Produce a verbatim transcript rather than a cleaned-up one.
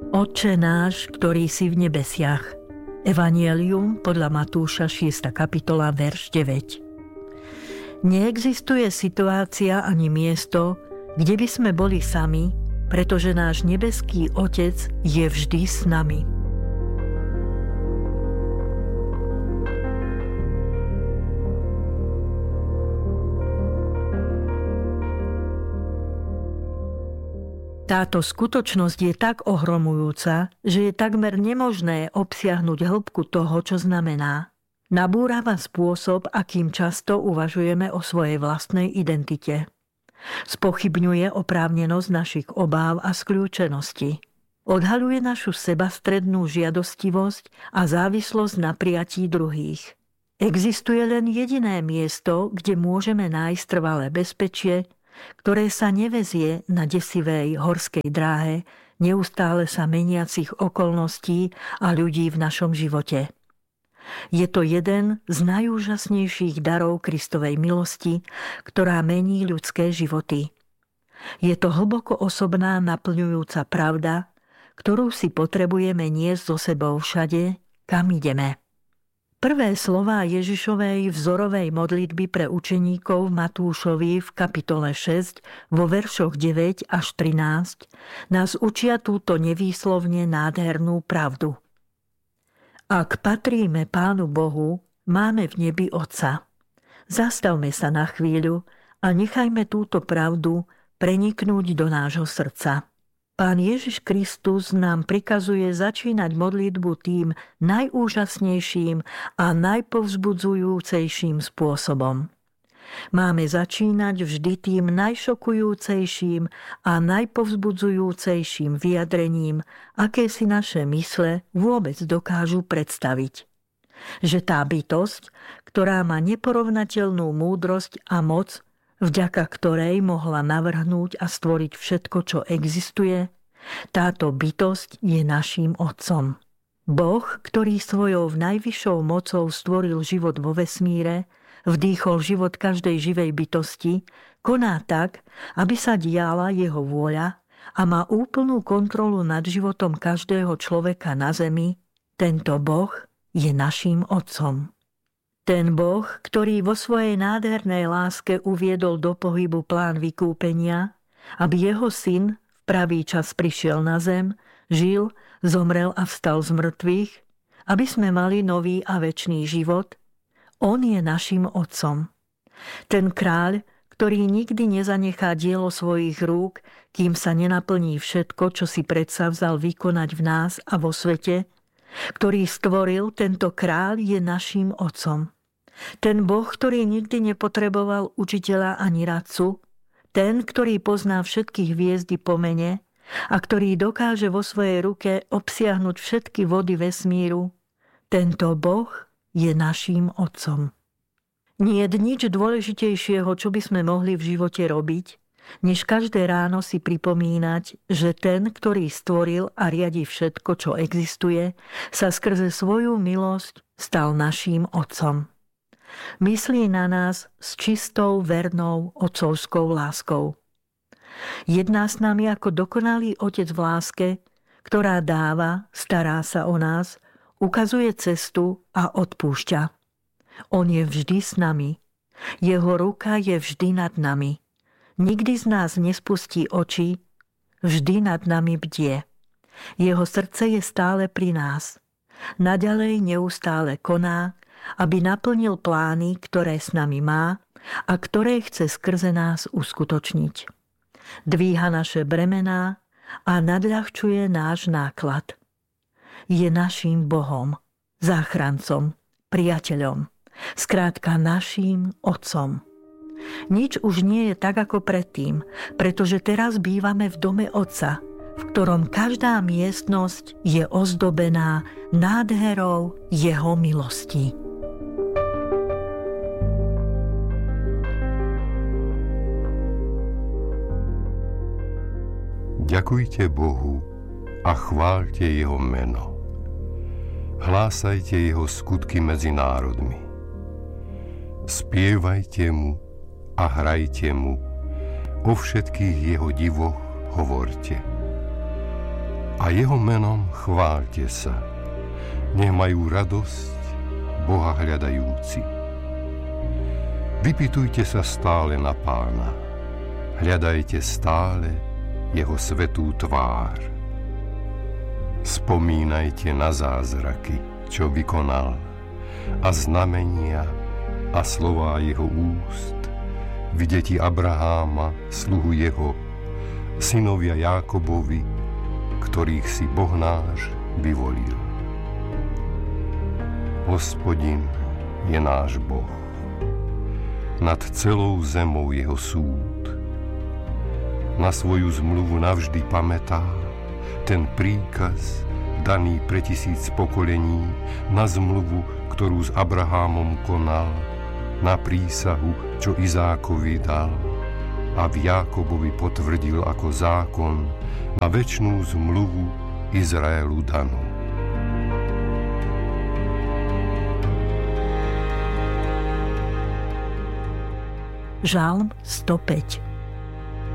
Otče náš, ktorý si v nebesiach. Evangelium podľa Matúša šiesta kapitola, verš deväť. Neexistuje situácia ani miesto, kde by sme boli sami, pretože náš nebeský Otec je vždy s nami. Táto skutočnosť je tak ohromujúca, že je takmer nemožné obsiahnuť hĺbku toho, čo znamená. Nabúrava spôsob, akým často uvažujeme o svojej vlastnej identite. Spochybňuje oprávnenosť našich obáv a skľúčenosti. Odhaľuje našu sebastrednú žiadostivosť a závislosť na prijatí druhých. Existuje len jediné miesto, kde môžeme nájsť trvalé bezpečie, ktoré sa nevezie na desivej horskej dráhe neustále sa meniacich okolností a ľudí v našom živote. Je to jeden z najúžasnejších darov Kristovej milosti, ktorá mení ľudské životy. Je to hlboko osobná naplňujúca pravda, ktorú si potrebujeme niesť so sebou všade, kam ideme. Prvé slová Ježišovej vzorovej modlitby pre učeníkov Matúšovi v kapitole šesť vo veršoch deväť až trinásť nás učia túto nevýslovne nádhernú pravdu. Ak patríme Pánu Bohu, máme v nebi Otca. Zastavme sa na chvíľu a nechajme túto pravdu preniknúť do nášho srdca. Pán Ježiš Kristus nám prikazuje začínať modlitbu tým najúžasnejším a najpovzbudzujúcejším spôsobom. Máme začínať vždy tým najšokujúcejším a najpovzbudzujúcejším vyjadrením, aké si naše mysle vôbec dokážu predstaviť. Že tá bytosť, ktorá má neporovnateľnú múdrosť a moc, vďaka ktorej mohla navrhnúť a stvoriť všetko, čo existuje, táto bytosť je naším Otcom. Boh, ktorý svojou najvyššou mocou stvoril život vo vesmíre, vdýchol život každej živej bytosti, koná tak, aby sa diala jeho vôľa a má úplnú kontrolu nad životom každého človeka na zemi. Tento Boh je naším Otcom. Ten Boh, ktorý vo svojej nádhernej láske uviedol do pohybu plán vykúpenia, aby jeho syn v pravý čas prišiel na zem, žil, zomrel a vstal z mŕtvych, aby sme mali nový a večný život, on je naším Otcom. Ten kráľ, ktorý nikdy nezanechá dielo svojich rúk, kým sa nenaplní všetko, čo si predsavzal vykonať v nás a vo svete, ktorý stvoril, tento kráľ je naším Otcom. Ten Boh, ktorý nikdy nepotreboval učiteľa ani radcu, ten, ktorý pozná všetky hviezdy po mene a ktorý dokáže vo svojej ruke obsiahnuť všetky vody vesmíru, tento Boh je naším Otcom. Nie je nič dôležitejšieho, čo by sme mohli v živote robiť, než každé ráno si pripomínať, že ten, ktorý stvoril a riadi všetko, čo existuje, sa skrze svoju milosť stal naším Otcom. Myslí na nás s čistou, vernou otcovskou láskou. Jedná s nami ako dokonalý Otec v láske, ktorá dáva, stará sa o nás, ukazuje cestu a odpúšťa. On je vždy s nami. Jeho ruka je vždy nad nami. Nikdy z nás nespustí oči, vždy nad nami bdie. Jeho srdce je stále pri nás. Naďalej neustále koná, aby naplnil plány, ktoré s nami má a ktoré chce skrze nás uskutočniť. Dvíha naše bremená a nadľahčuje náš náklad. Je naším Bohom, záchrancom, priateľom, skrátka naším Otcom. Nič už nie je tak ako predtým, pretože teraz bývame v dome Otca, v ktorom každá miestnosť je ozdobená nádherou jeho milosti. Ďakujte Bohu a chváľte jeho meno. Hlásajte jeho skutky medzi národmi. Spievajte mu a hrajte mu, o všetkých jeho divoch hovorte. a jeho menom chváľte sa. Nech majú radosť Boha hľadajúci. Vypytujte sa stále na Pána. Hľadajte stále jeho svätú tvár. Spomínajte na zázraky, čo vykonal, a znamenia a slová jeho úst, v deti Abraháma, sluhu jeho, synovia Jákobovi, ktorých si Boh náš vyvolil. Hospodin je náš Boh. Nad celou zemou jeho súd. Na svoju zmluvu navždy pamätá ten príkaz, daný pre tisíc pokolení, na zmluvu, ktorú s Abrahámom konal, na prísahu, čo Izákovi dal a v Jákobovi potvrdil ako zákon, na večnú zmluvu Izraelu danú. Žalm sto päť.